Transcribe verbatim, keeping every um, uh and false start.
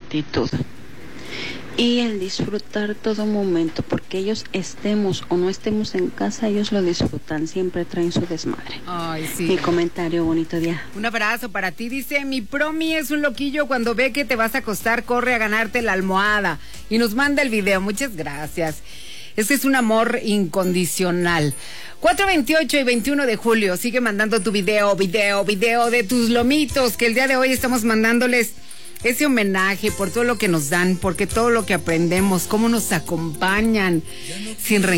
actitud. Y el disfrutar todo momento, porque ellos estemos o no estemos en casa, ellos lo disfrutan, siempre traen su desmadre. Ay, sí. Mi comentario, bonito día. Un abrazo para ti. Dice, mi promi es un loquillo, cuando ve que te vas a acostar, corre a ganarte la almohada. Y nos manda el video. Muchas gracias. Este es un amor incondicional. cuatro veintiocho y veintiuno de julio, sigue mandando tu video, video, video de tus lomitos, que el día de hoy estamos mandándoles ese homenaje por todo lo que nos dan, porque todo lo que aprendemos, cómo nos acompañan, sin rencor.